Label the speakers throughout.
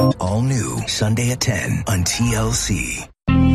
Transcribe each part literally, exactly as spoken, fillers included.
Speaker 1: All new Sunday at ten on T L C.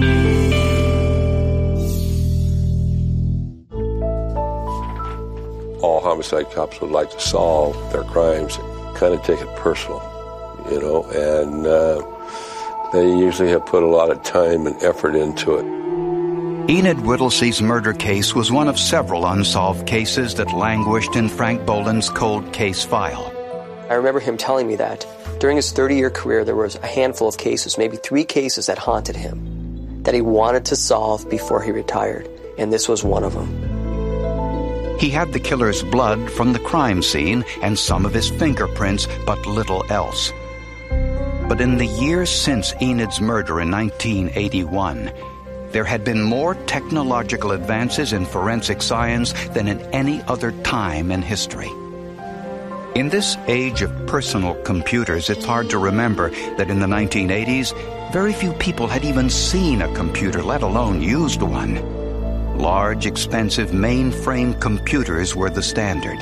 Speaker 2: All homicide cops would like to solve their crimes, kind of take it personal, you know, and uh, they usually have put a lot of time and effort into it.
Speaker 3: Enid Whittlesey's murder case was one of several unsolved cases that languished in Frank Boland's cold case file.
Speaker 4: I remember him telling me that during his thirty-year career, there was a handful of cases, maybe three cases that haunted him, that he wanted to solve before he retired, and this was one of them.
Speaker 3: He had the killer's blood from the crime scene and some of his fingerprints, but little else. But in the years since Enid's murder in nineteen eighty-one, there had been more technological advances in forensic science than in any other time in history. In this age of personal computers, it's hard to remember that in the nineteen eighties, very few people had even seen a computer, let alone used one. Large, expensive mainframe computers were the standard.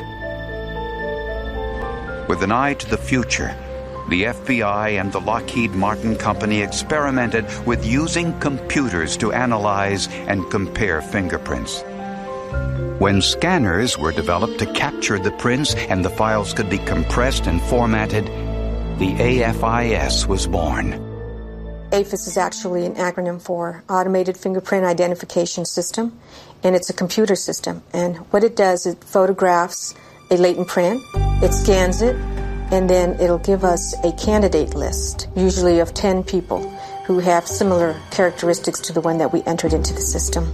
Speaker 3: With an eye to the future, the F B I and the Lockheed Martin Company experimented with using computers to analyze and compare fingerprints. When scanners were developed to capture the prints and the files could be compressed and formatted, the A F I S was born.
Speaker 5: A F I S is actually an acronym for Automated Fingerprint Identification System, and it's a computer system. And what it does, it photographs a latent print, it scans it, and then it'll give us a candidate list, usually of ten people who have similar characteristics to the one that we entered into the system.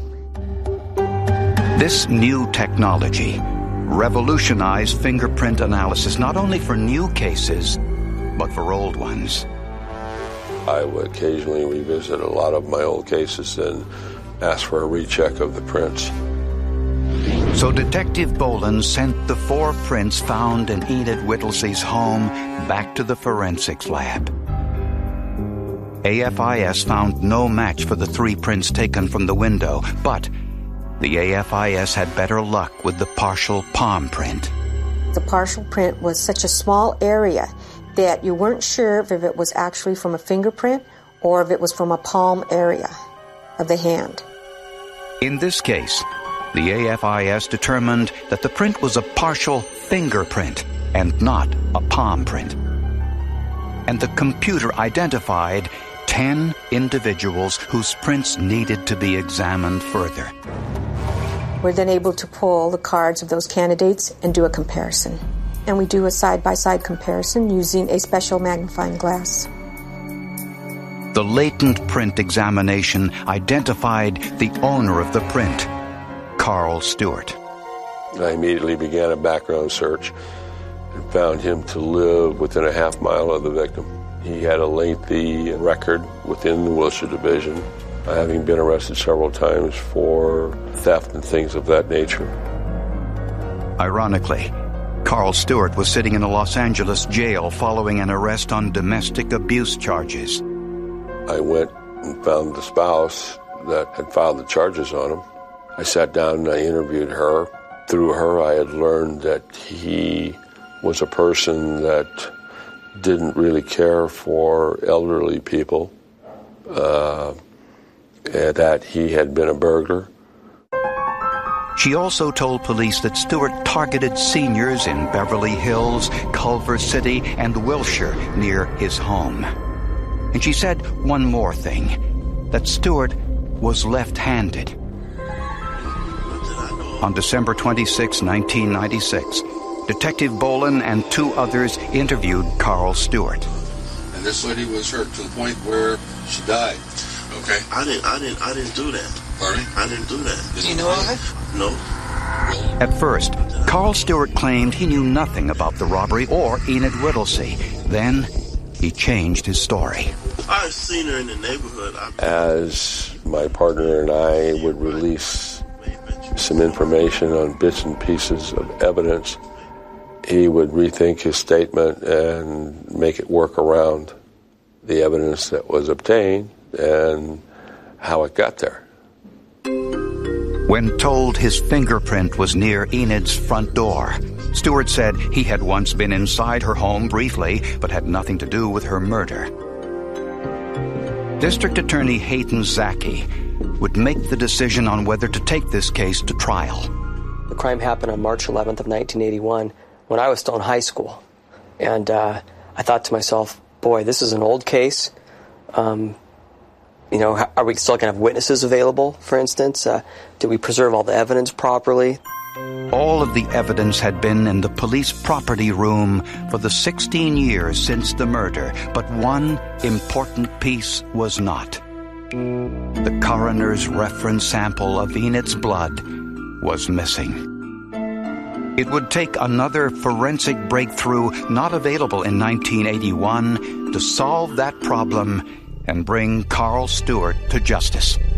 Speaker 3: This new technology revolutionized fingerprint analysis, not only for new cases, but for old ones.
Speaker 2: I would occasionally revisit a lot of my old cases and ask for a recheck of the prints.
Speaker 3: So Detective Boland sent the four prints found in Enid Whittlesey's home back to the forensics lab. A F I S found no match for the three prints taken from the window, but the A F I S had better luck with the partial palm print.
Speaker 5: The partial print was such a small area that you weren't sure if it was actually from a fingerprint or if it was from a palm area of the hand.
Speaker 3: In this case, the A F I S determined that the print was a partial fingerprint and not a palm print. And the computer identified ten individuals whose prints needed to be examined further.
Speaker 5: We're then able to pull the cards of those candidates and do a comparison. And we do a side-by-side comparison using a special magnifying glass.
Speaker 3: The latent print examination identified the owner of the print, Carl Stewart.
Speaker 2: I immediately began a background search and found him to live within a half mile of the victim. He had a lengthy record within the Wilshire Division, having been arrested several times for theft and things of that nature.
Speaker 3: Ironically, Carl Stewart was sitting in a Los Angeles jail following an arrest on domestic abuse charges.
Speaker 2: I went and found the spouse that had filed the charges on him. I sat down and I interviewed her. Through her, I had learned that he was a person that didn't really care for elderly people, uh, and that he had been a burglar.
Speaker 3: She also told police that Stewart targeted seniors in Beverly Hills, Culver City, and Wilshire near his home. And she said one more thing, that Stewart was left-handed. On December twenty-sixth, nineteen ninety-six, Detective Boland and two others interviewed Carl Stewart.
Speaker 6: And this lady was hurt to the point where she died. Okay.
Speaker 7: I didn't. I didn't. I didn't do that.
Speaker 6: Pardon?
Speaker 7: I didn't do that.
Speaker 6: Did you know of it?
Speaker 7: No.
Speaker 3: At first, Carl Stewart claimed he knew nothing about the robbery or Enid Whittlesey. Then, he changed his story.
Speaker 7: I've seen her in the neighborhood. I...
Speaker 2: As my partner and I would release some information on bits and pieces of evidence, he would rethink his statement and make it work around the evidence that was obtained and how it got there.
Speaker 3: When told his fingerprint was near Enid's front door, Stewart said he had once been inside her home briefly, but had nothing to do with her murder. District Attorney Hayden Zaki would make the decision on whether to take this case to trial.
Speaker 4: The crime happened on March eleventh of nineteen eighty-one when I was still in high school. And uh, I thought to myself, boy, this is an old case. Um, you know, are we still going to have witnesses available, for instance? Uh, did we preserve all the evidence properly?
Speaker 3: All of the evidence had been in the police property room for the sixteen years since the murder, but one important piece was not. The coroner's reference sample of Enid's blood was missing. It would take another forensic breakthrough not available in nineteen eighty-one to solve that problem and bring Carl Stewart to justice.